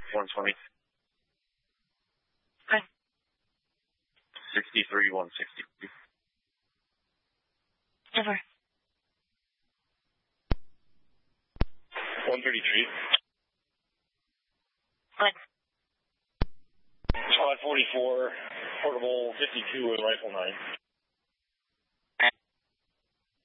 120. Okay. 63, 160. Over. 133. What? Squad 44, portable 52 with rifle 9.